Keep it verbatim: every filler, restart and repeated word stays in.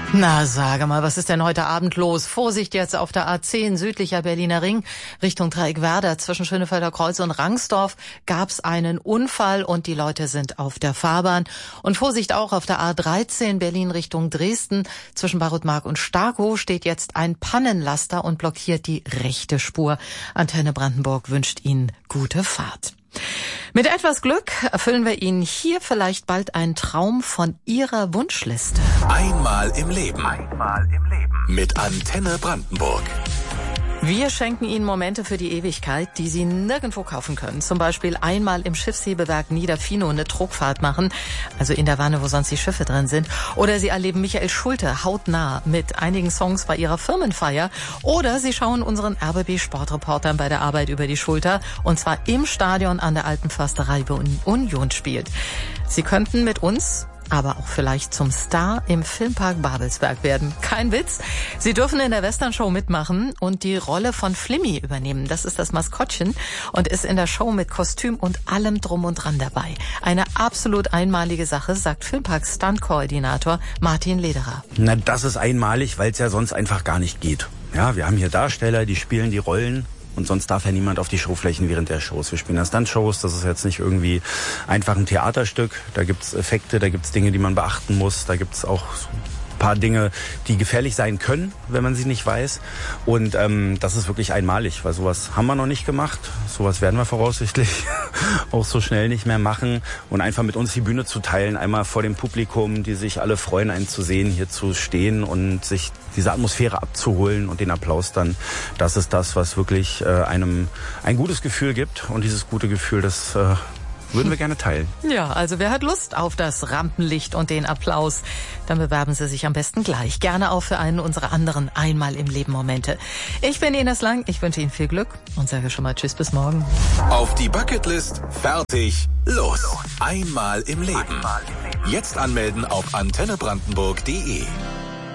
Na, sage mal, was ist denn heute Abend los? Vorsicht jetzt auf der A zehn, südlicher Berliner Ring, Richtung Dreieckwerder. Zwischen Schönefelder Kreuz und Rangsdorf gab's einen Unfall und die Leute sind auf der Fahrbahn. Und Vorsicht auch auf der A dreizehn, Berlin Richtung Dresden. Zwischen Barutmark und Starkow steht jetzt ein Pannenlaster und blockiert die rechte Spur. Antenne Brandenburg wünscht Ihnen gute Fahrt. Mit etwas Glück erfüllen wir Ihnen hier vielleicht bald einen Traum von Ihrer Wunschliste. Einmal im Leben. Einmal im Leben. Mit Antenne Brandenburg. Wir schenken Ihnen Momente für die Ewigkeit, die Sie nirgendwo kaufen können. Zum Beispiel einmal im Schiffshebewerk Niederfino eine Druckfahrt machen, also in der Wanne, wo sonst die Schiffe drin sind. Oder Sie erleben Michael Schulte hautnah mit einigen Songs bei Ihrer Firmenfeier. Oder Sie schauen unseren R B B-Sportreportern bei der Arbeit über die Schulter. Und zwar im Stadion an der Alten Försterei, wo Union spielt. Sie könnten mit uns aber auch vielleicht zum Star im Filmpark Babelsberg werden. Kein Witz. Sie dürfen in der Westernshow mitmachen und die Rolle von Flimmy übernehmen. Das ist das Maskottchen und ist in der Show mit Kostüm und allem drum und dran dabei. Eine absolut einmalige Sache, sagt Filmpark-Stunt-Koordinator Martin Lederer. Na, das ist einmalig, weil es ja sonst einfach gar nicht geht. Ja, wir haben hier Darsteller, die spielen die Rollen. Und sonst darf ja niemand auf die Showflächen während der Shows. Wir spielen ja Stunt-Shows, das ist jetzt nicht irgendwie einfach ein Theaterstück. Da gibt's Effekte, da gibt's Dinge, die man beachten muss. Da gibt's auch ein paar Dinge, die gefährlich sein können, wenn man sie nicht weiß. Und ähm, das ist wirklich einmalig, weil sowas haben wir noch nicht gemacht. Sowas werden wir voraussichtlich auch so schnell nicht mehr machen. Und einfach mit uns die Bühne zu teilen, einmal vor dem Publikum, die sich alle freuen, einen zu sehen, hier zu stehen und sich diese Atmosphäre abzuholen und den Applaus dann, das ist das, was wirklich äh, einem ein gutes Gefühl gibt. Und dieses gute Gefühl, das äh, würden wir gerne teilen. Ja, also wer hat Lust auf das Rampenlicht und den Applaus, dann bewerben Sie sich am besten gleich. Gerne auch für einen unserer anderen Einmal im Leben Momente. Ich bin Ines Lang, ich wünsche Ihnen viel Glück und sage schon mal Tschüss, bis morgen. Auf die Bucketlist, fertig, los. Einmal im Leben. Jetzt anmelden auf antenne brandenburg punkt de.